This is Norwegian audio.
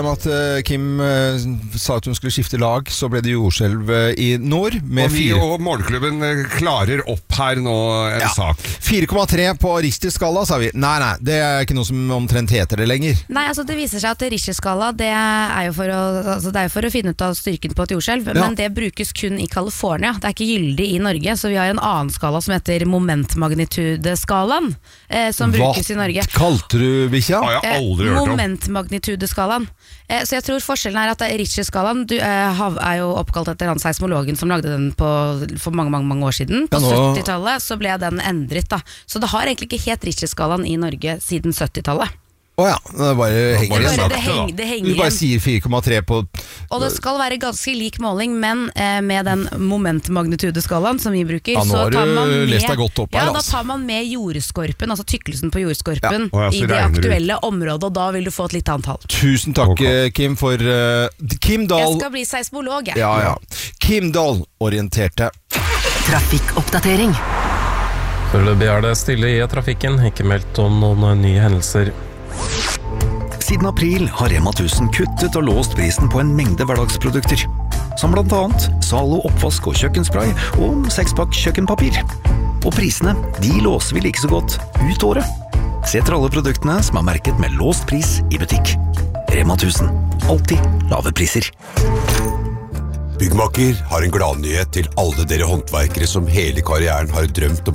At Kim sa at hun skulle skifte lag, så ble det jordskjelv i nord. Og vi og Morgenklubben klarer opp her nå en sak. 4,3 på Richter-skala, sa vi. Nei, det er ikke noe som omtrent heter det lenger. Nei, altså det viser seg at Richter-skala, det er jo for å finne ut av styrken på et jordskjelv, men det brukes kun i California. Det er ikke gyldig i Norge, så vi har en annen skala som heter momentmagnitude-skalaen, som brukes i Norge. Hva kalte du bikkja? Har jeg aldri hørt om. Momentmagnitude-skalaen. Så jeg tror forskjellen er at Richter-skalaen er jo oppkalt etter han seismologen som lagde den for mange år siden. På 70-tallet så ble den endret da. Så det har egentlig ikke helt Richter-skalaen i Norge siden 70-tallet. Det bare henger igjen. Vi bare sier 4,3 på... Og det skal være ganske lik måling, men med den momentmagnitude-skalaen som vi bruker, så tar man med, da tar man med jordskorpen, altså tykkelsen på jordskorpen i det aktuelle området, og da vil du få et litt annet tall. Tusen takk, Kim, for Kim Dahl. Jeg skal bli seismolog, jeg. Ja. Kim Dahl orienterte. Trafikkoppdatering. Foreløpig er det stille i trafikken, ikke meldt om noen nye hendelser. Siden april har Rema 1000 kuttet og låst prisen på en mengde hverdagsprodukter, som blant annet Zalo oppvask og kjøkkenspray og 6-pakk kjøkkenpapir. Og prisene, de låser vi like så godt ut året. Se etter alle produktene som er merket med låst pris i butikk. Rema 1000. Alltid lave priser. Byggmaker har en gladnyhet til alle dere håndverkere som hele karrieren har drømt om